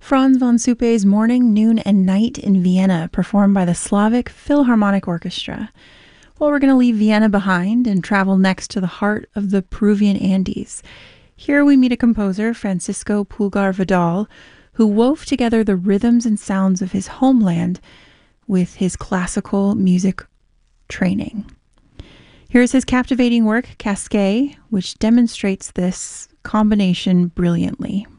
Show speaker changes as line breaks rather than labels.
Franz von Suppe's Morning, Noon, and Night in Vienna, performed by the Slavic Philharmonic Orchestra. Well, we're going to leave Vienna behind and travel next to the heart of the Peruvian Andes. Here we meet a composer, Francisco Pulgar Vidal, who wove together the rhythms and sounds of his homeland with his classical music training. Here's his captivating work, Casquet, which demonstrates this combination brilliantly.